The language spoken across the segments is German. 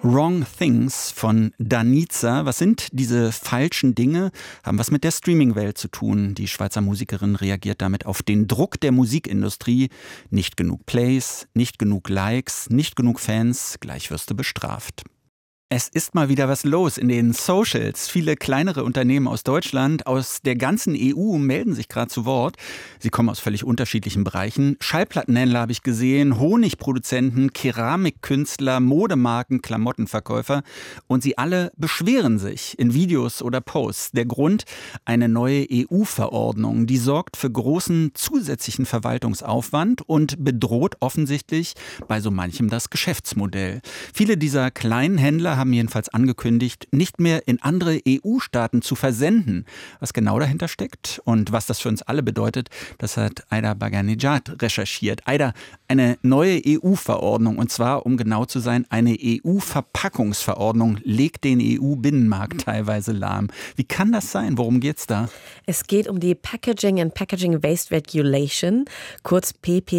Wrong Things von Danica. Was sind diese falschen Dinge? Haben was mit der Streaming-Welt zu tun. Die Schweizer Musikerin reagiert damit auf den Druck der Musikindustrie. Nicht genug Plays, nicht genug Likes, nicht genug Fans, gleich wirst du bestraft. Es ist mal wieder was los in den Socials. Viele kleinere Unternehmen aus Deutschland, aus der ganzen EU melden sich gerade zu Wort. Sie kommen aus völlig unterschiedlichen Bereichen. Schallplattenhändler habe ich gesehen, Honigproduzenten, Keramikkünstler, Modemarken, Klamottenverkäufer. Und sie alle beschweren sich in Videos oder Posts. Der Grund: eine neue EU-Verordnung. Die sorgt für großen zusätzlichen Verwaltungsaufwand und bedroht offensichtlich bei so manchem das Geschäftsmodell. Viele dieser kleinen Händler haben jedenfalls angekündigt, nicht mehr in andere EU-Staaten zu versenden. Was genau dahinter steckt und was das für uns alle bedeutet, das hat Aida Baghanejad recherchiert. Aida, eine neue EU-Verordnung, und zwar, um genau zu sein, eine EU-Verpackungsverordnung, legt den EU-Binnenmarkt teilweise lahm. Wie kann das sein? Worum geht's da? Es geht um die Packaging and Packaging Waste Regulation, kurz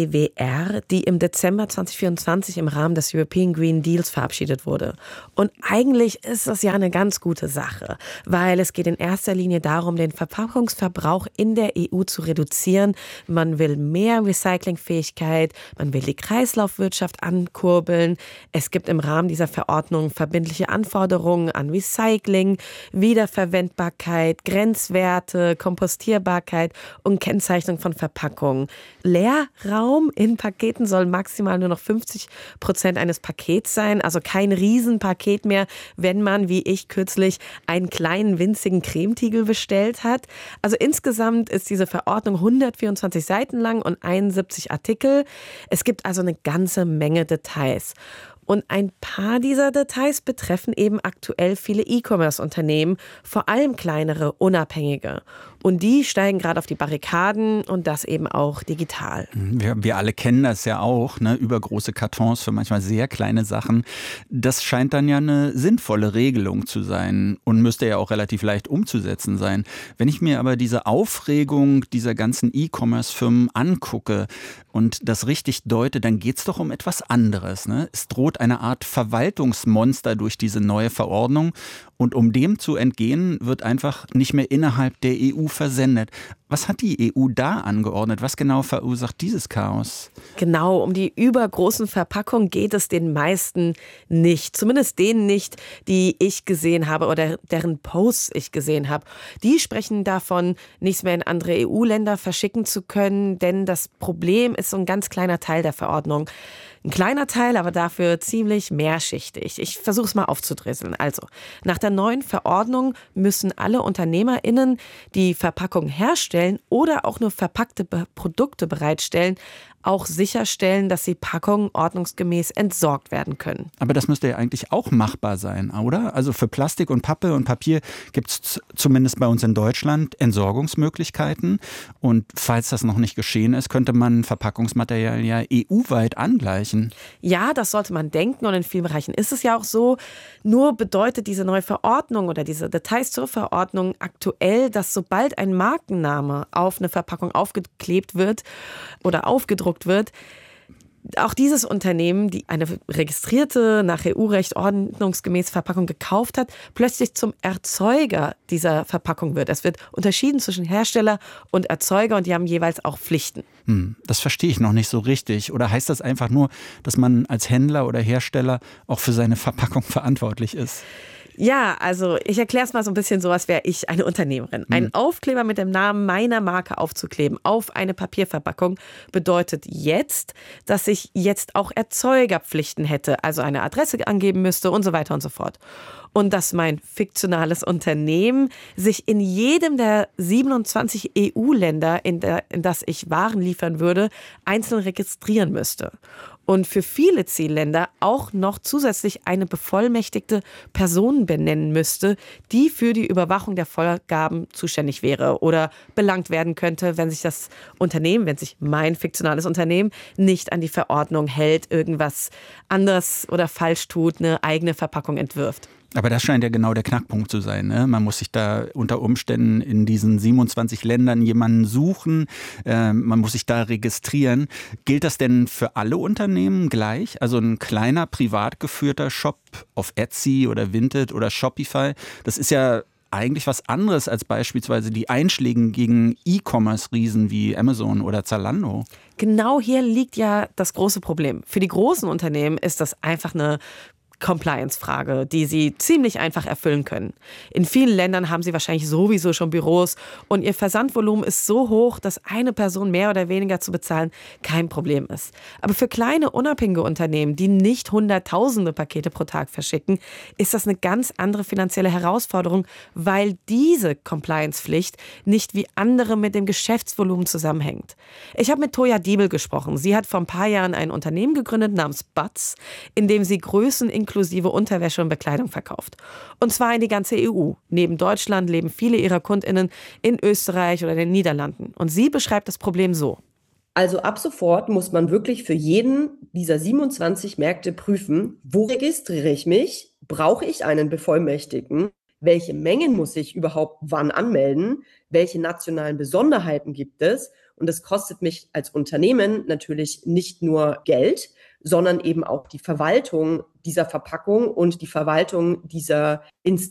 PPWR, die im Dezember 2024 im Rahmen des European Green Deals verabschiedet wurde. Und eigentlich ist das ja eine ganz gute Sache, weil es geht in erster Linie darum, den Verpackungsverbrauch in der EU zu reduzieren. Man will mehr Recyclingfähigkeit, man will die Kreislaufwirtschaft ankurbeln. Es gibt im Rahmen dieser Verordnung verbindliche Anforderungen an Recycling, Wiederverwendbarkeit, Grenzwerte, Kompostierbarkeit und Kennzeichnung von Verpackungen. Leerraum in Paketen soll maximal nur noch 50% eines Pakets sein, also kein Riesenpaket mehr, wenn man, wie ich kürzlich, einen kleinen winzigen Cremetiegel bestellt hat. Also insgesamt ist diese Verordnung 124 Seiten lang und 71 Artikel. Es gibt also eine ganze Menge Details. Und ein paar dieser Details betreffen eben aktuell viele E-Commerce-Unternehmen, vor allem kleinere, unabhängige. Und die steigen gerade auf die Barrikaden und das eben auch digital. Wir alle kennen das ja auch, ne? Übergroße Kartons für manchmal sehr kleine Sachen. Das scheint dann ja eine sinnvolle Regelung zu sein und müsste ja auch relativ leicht umzusetzen sein. Wenn ich mir aber diese Aufregung dieser ganzen E-Commerce-Firmen angucke und das richtig deute, dann geht es doch um etwas anderes, ne? Es droht eine Art Verwaltungsmonster durch diese neue Verordnung. Und um dem zu entgehen, wird einfach nicht mehr innerhalb der EU versendet. Was hat die EU da angeordnet? Was genau verursacht dieses Chaos? Genau, um die übergroßen Verpackungen geht es den meisten nicht. Zumindest denen nicht, die ich gesehen habe oder deren Posts ich gesehen habe. Die sprechen davon, nichts mehr in andere EU-Länder verschicken zu können, denn das Problem ist so ein ganz kleiner Teil der Verordnung. Ein kleiner Teil, aber dafür ziemlich mehrschichtig. Ich versuche es mal aufzudröseln. Also, nach der neuen Verordnung müssen alle UnternehmerInnen, die Verpackungen herstellen oder auch nur verpackte Produkte bereitstellen, auch sicherstellen, dass die Packungen ordnungsgemäß entsorgt werden können. Aber das müsste ja eigentlich auch machbar sein, oder? Also für Plastik und Pappe und Papier gibt es zumindest bei uns in Deutschland Entsorgungsmöglichkeiten. Und falls das noch nicht geschehen ist, könnte man Verpackungsmaterial ja EU-weit angleichen. Ja, das sollte man denken und in vielen Bereichen ist es ja auch so. Nur bedeutet diese neue Verordnung oder diese Details zur Verordnung aktuell, dass sobald ein Markenname auf eine Verpackung aufgeklebt wird oder aufgedruckt wird, auch dieses Unternehmen, die eine registrierte, nach EU-Recht ordnungsgemäß Verpackung gekauft hat, plötzlich zum Erzeuger dieser Verpackung wird. Es wird unterschieden zwischen Hersteller und Erzeuger und die haben jeweils auch Pflichten. Das verstehe ich noch nicht so richtig. Oder heißt das einfach nur, dass man als Händler oder Hersteller auch für seine Verpackung verantwortlich ist? Ja, also ich erkläre es mal so ein bisschen so, als wäre ich eine Unternehmerin. Einen Aufkleber mit dem Namen meiner Marke aufzukleben auf eine Papierverpackung bedeutet jetzt, dass ich jetzt auch Erzeugerpflichten hätte, also eine Adresse angeben müsste und so weiter und so fort. Und dass mein fiktionales Unternehmen sich in jedem der 27 EU-Länder, in das ich Waren liefern würde, einzeln registrieren müsste. Und für viele Zielländer auch noch zusätzlich eine bevollmächtigte Person benennen müsste, die für die Überwachung der Vorgaben zuständig wäre oder belangt werden könnte, wenn sich das Unternehmen, wenn sich mein fiktionales Unternehmen nicht an die Verordnung hält, irgendwas anderes oder falsch tut, eine eigene Verpackung entwirft. Aber das scheint ja genau der Knackpunkt zu sein, ne? Man muss sich da unter Umständen in diesen 27 Ländern jemanden suchen, man muss sich da registrieren. Gilt das denn für alle Unternehmen gleich? Also ein kleiner privat geführter Shop auf Etsy oder Vinted oder Shopify, das ist ja eigentlich was anderes als beispielsweise die einschlägigen E-Commerce-Riesen wie Amazon oder Zalando. Genau hier liegt ja das große Problem. Für die großen Unternehmen ist das einfach eine Compliance-Frage, die sie ziemlich einfach erfüllen können. In vielen Ländern haben sie wahrscheinlich sowieso schon Büros und ihr Versandvolumen ist so hoch, dass eine Person mehr oder weniger zu bezahlen kein Problem ist. Aber für kleine, unabhängige Unternehmen, die nicht hunderttausende Pakete pro Tag verschicken, ist das eine ganz andere finanzielle Herausforderung, weil diese Compliance-Pflicht nicht wie andere mit dem Geschäftsvolumen zusammenhängt. Ich habe mit Toja Diebel gesprochen. Sie hat vor ein paar Jahren ein Unternehmen gegründet namens Butz, in dem sie Größen inklusive Unterwäsche und Bekleidung verkauft. Und zwar in die ganze EU. Neben Deutschland leben viele ihrer KundInnen in Österreich oder den Niederlanden. Und sie beschreibt das Problem so. Also ab sofort muss man wirklich für jeden dieser 27 Märkte prüfen, wo registriere ich mich? Brauche ich einen Bevollmächtigten? Welche Mengen muss ich überhaupt wann anmelden? Welche nationalen Besonderheiten gibt es? Und das kostet mich als Unternehmen natürlich nicht nur Geld, sondern eben auch die Verwaltung dieser Verpackung und die Verwaltung dieser